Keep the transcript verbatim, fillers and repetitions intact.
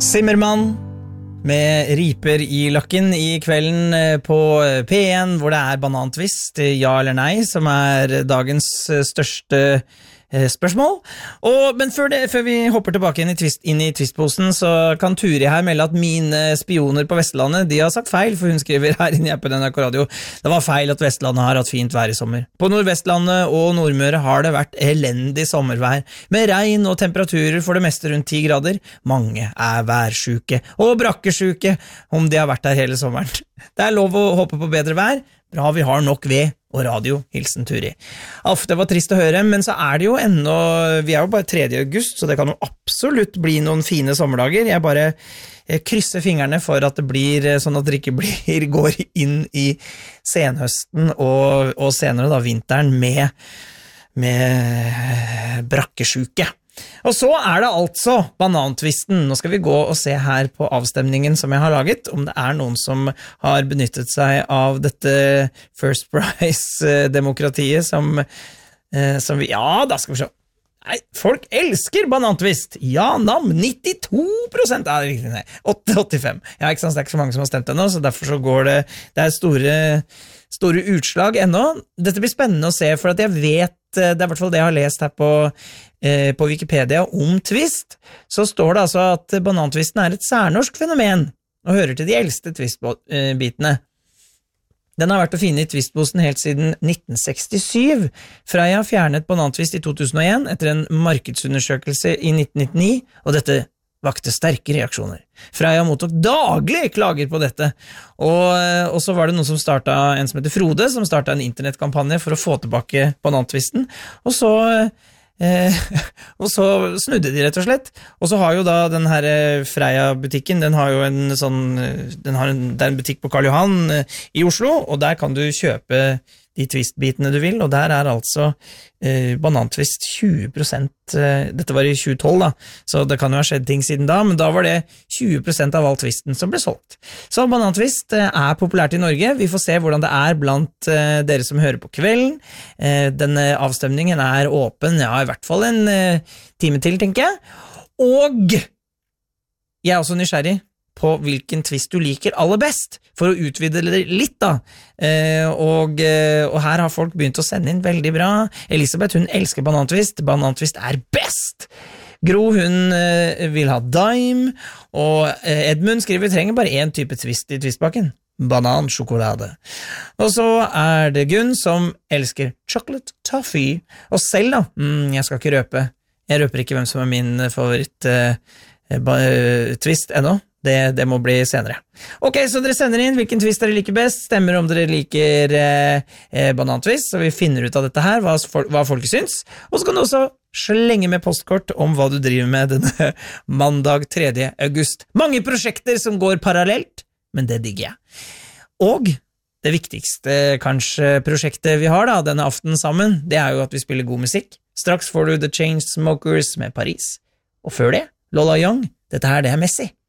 Zimmermann med riper i lakken i kvelden på P en, hvor det er banantvist, ja eller nei, som er dagens største spørsmål. Og, men før, det, før vi hopper tilbake inn i, twist, inn i twistposen, så kan Turi her melde at mine spioner på Vestlandet, de har sagt feil, for hun skriver her inne på N R K Radio. Det var feil at Vestlandet har hatt fint vær i sommer. På Nordvestlandet og Nordmøre har det vært elendig sommervær, med regn og temperaturer for det meste rundt ti grader. Mange er værsjuke og brakkesjuke, om de har vært der hele sommeren. Det er lov å håpe på bedre vær. Bra, vi har nok ved og radio, hilsen Turi. Alf, det var trist å høre, men så er det jo ennå, vi er jo bare tredje august, så det kan jo absolutt bli noen fine sommerdager. Jeg bare jeg krysser fingrene for at det blir sånn at det ikke blir, går inn i senhøsten og, og senere da vinteren med, med brakkesjuke. Og så er det altså banantvisten. Nå skal vi gå og se her på avstemningen som jeg har laget, om det er noen som har benyttet seg av dette First Prize-demokratiet som, eh, som vi, ja, da skal vi se. Nei, folk elsker banantvist. Ja, nam, nittito prosent. Ja, det er riktig, nei, åtte åttifem. Ja, ikke sant, det er ikke så mange som har stemt ennå, så derfor så går det, det er store, store utslag ennå. Dette blir spennende å se, for at jeg vet, det er i hvert fall det jeg har lest her på, eh, på Wikipedia om twist, så står det altså at banantvisten er et særnorsk fenomen, og hører til de eldste twistbitene. Den har vært å finne i twistposen helt siden nitten sekstisju. Freia fjernet banantvist i to tusen og en etter en markedsundersøkelse i nitten nittini, og dette vakte sterke reaksjoner. Freia mottok daglig klager på dette, og, og så var det noen som startet, en som heter Frode, som startet en internettkampanje for å få tilbake banantvisten, og så, eh, og så snudde de rett og slett, og så har jo da den her Freia-butikken, den har jo en sånn, den har en, det er en butikk på Karl Johan eh, i Oslo, og der kan du kjøpe de twistbitene du vil, og der er altså eh, banantvist tjue prosent, eh, dette var i tjue tolv da, så det kan jo ha skjedd ting siden da, men da var det tjue prosent av all twisten som ble solgt. Så banantvist eh, er populært i Norge, vi får se hvordan det er blant eh, dere som hører på kvelden. Eh, denne avstemningen er åpen, ja, i hvert fall en eh, time til, tenker jeg, og jeg er også nysgjerrig på hvilken twist du liker aller best, for å utvide det litt da, eh, og, eh, og her har folk begynt å sende inn veldig bra. Elisabeth, hun elsker banantvist, banantvist er best! Gro, hun eh, vil ha dime, og eh, Edmund skriver, vi trenger bare en type twist i twistbakken, banansjokolade. Og så er det Gunn som elsker chocolate toffee, og selv da, mm, jeg skal ikke røpe, jeg røper ikke hvem som er min favoritt eh, eh, twist ennå, Det, det må bli senere. Ok, så dere sender inn hvilken twist dere liker best, stemmer om dere liker eh, banantvist, så vi finner ut av dette her, hva, hva folk syns, og så kan du også slenge med postkort om hva du driver med denne mandag tredje august. Mange prosjekter som går parallelt, men det digger jeg. Og det viktigste kanskje prosjektet vi har da, denne aften sammen, det er jo at vi spiller god musikk. Straks får du The Chainsmokers med Paris, og før det, Lola Young, dette her det er Messi.